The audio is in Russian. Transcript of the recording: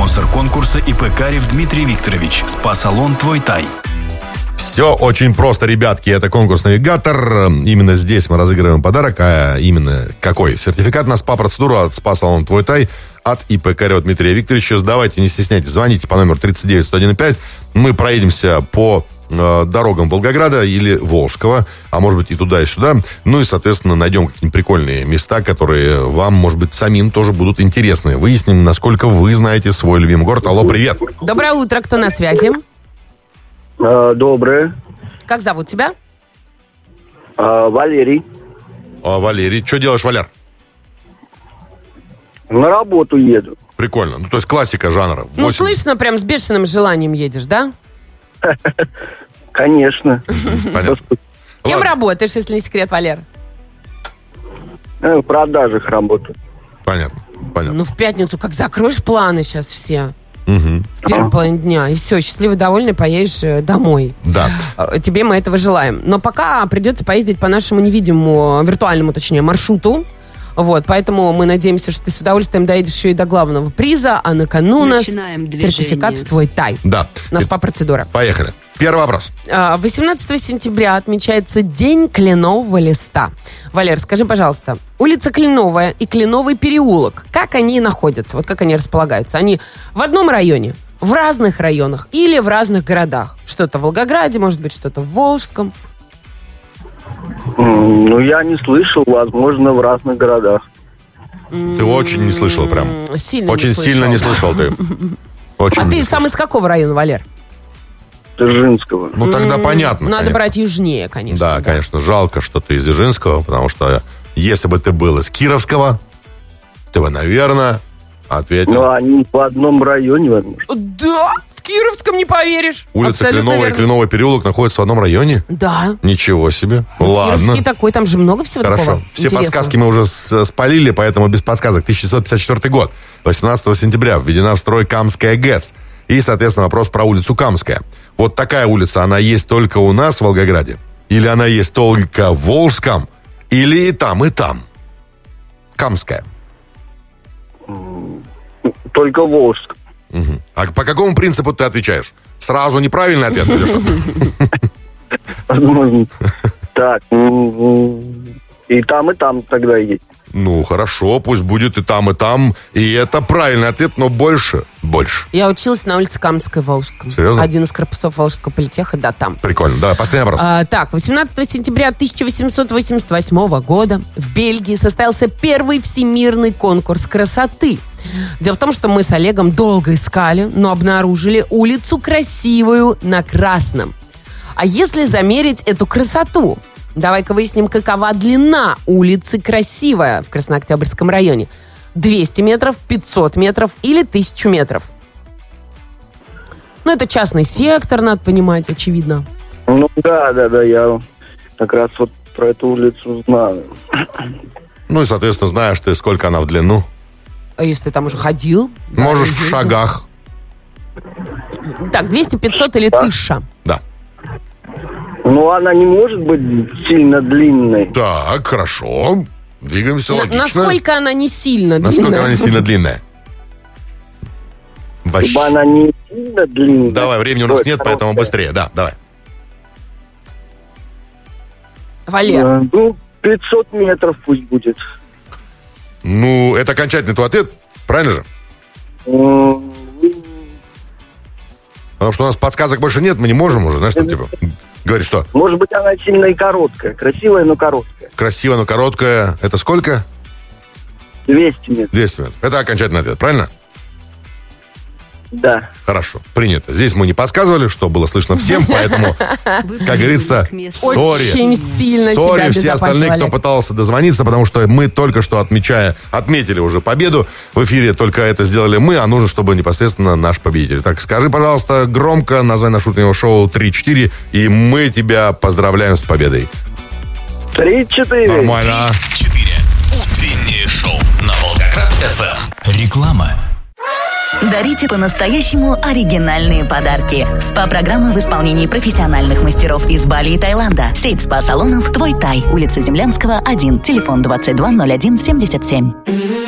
Спонсор конкурса ИП Карев Дмитрий Викторович. СПА-салон «Твой Тай». Все очень просто, ребятки. Это конкурс «Навигатор». Именно здесь мы разыгрываем подарок. А именно какой? Сертификат на СПА-процедуру от СПА-салона «Твой Тай» от ИП Карева Дмитрия Викторовича. Давайте, не стесняйтесь, звоните по номеру 39-101-5. Мы проедемся по дорогам Волгограда или Волжского, а может быть и туда, и сюда. Ну и, соответственно, найдем какие-нибудь прикольные места, которые вам, может быть, самим тоже будут интересны. Выясним, насколько вы знаете свой любимый город. Алло, привет. Доброе утро, кто на связи? Доброе. Как зовут тебя? Валерий. Валерий. Что делаешь, Валяр? На работу еду. Прикольно. Ну, то есть классика жанра. Ну, слышно, прям с бешеным желанием едешь, да? Конечно. Понятно. Кем работаешь, если не секрет, Валер? В продажах работаю. Понятно. Ну, в пятницу как закроешь планы сейчас все. Угу. В первой половине дня. И все, счастливый, довольный, поедешь домой. Да. Тебе мы этого желаем. Но пока придется поездить по нашему невидимому, виртуальному, точнее, маршруту. Вот, поэтому мы надеемся, что ты с удовольствием доедешь еще и до главного приза, а на кону у нас сертификат в «Твой Тай». Да. На СПА-процедура. Поехали. Первый вопрос. 18 сентября отмечается День кленового листа. Валер, скажи, пожалуйста, улица Кленовая и Кленовый переулок, как они находятся, вот как они располагаются? Они в одном районе, в разных районах или в разных городах? Что-то в Волгограде, может быть, что-то в Волжском? Ну, я не слышал, возможно, в разных городах. Ты очень не слышал прям. Сильно очень не слышал. сильно не слышал ты. Очень А не ты слышал. сам из какого района, Валер? Дзержинского. Ну, тогда понятно. Надо конечно. брать южнее, конечно. Да, конечно. Жалко, что ты из Дзержинского, потому что если бы ты был из Кировского, ты бы, наверное, ответил. Ну, они в одном районе, возможно. Да, в Кировском не поверишь. Улица Абсолютно Кленовая и верно. Кленовый переулок находятся в одном районе? Да. Ничего себе. Ладно. Кировский такой, там же много всего Хорошо. такого Все интересного. подсказки мы уже спалили, поэтому без подсказок. 1954 год. 18 сентября введена в строй Камская ГЭС. И, соответственно, вопрос про улицу Камская. Вот такая улица, она есть только у нас в Волгограде? Или она есть только в Волжском? Или и там, и там? Камская. Только Волжск. Угу. А по какому принципу ты отвечаешь? Сразу неправильный ответ или что? Возможно. Так, и там тогда есть. Ну, хорошо, пусть будет и там, и это правильный ответ, но больше. Я училась на улице Камской в Волжском. Серьезно? Один из корпусов Волжского политеха, да, там. Прикольно. Давай, последний вопрос. Так, 18 сентября 1888 года в Бельгии состоялся первый всемирный конкурс красоты. Дело в том, что мы с Олегом долго искали, но обнаружили улицу красивую на красном. А если замерить эту красоту? Давай-ка выясним, какова длина улицы Красивая в Краснооктябрьском районе. 200 метров, 500 метров или 1000 метров? Ну, это частный сектор, надо понимать, очевидно. Ну, да, я как раз вот про эту улицу знаю. Ну и, соответственно, знаешь ты, сколько она в длину. А если ты там уже ходил? Можешь да, в шагах. Так, 200, 500 или 1000? Да. Ну, она не может быть сильно длинной. Так, хорошо. Двигаемся логично. Насколько она не сильно длинная? Насколько она не сильно длинная? Чтобы она не сильно длинная. Давай, времени у нас нет, поэтому быстрее. Да, давай. Валер. Ну, 500 метров пусть будет. Ну, это окончательный твой ответ, правильно же? Потому что у нас подсказок больше нет, мы не можем уже, знаешь, там типа... Говорит, что? Может быть, она сильно и короткая. Красивая, но короткая. Красиво, но короткая. Это сколько? 200 метров. 200 метров. Это окончательный ответ, правильно? Да. Хорошо, принято. Здесь мы не подсказывали, что было слышно всем, поэтому, как говорится, Очень сильно себя все остальные, кто пытался дозвониться, потому что мы только что отметили уже победу. В эфире только это сделали мы, а нужно, чтобы непосредственно наш победитель. Так, скажи, пожалуйста, громко название нашего утреннего шоу 3-4, и мы тебя поздравляем с победой. 3-4. Нормально. 3-4. Утреннее шоу на Волгоград-ФМ. Реклама. Дарите по-настоящему оригинальные подарки. СПА-программа в исполнении профессиональных мастеров из Бали и Таиланда. Сеть СПА-салонов «Твой Тай». Улица Землянского, 1. Телефон 22 01 77.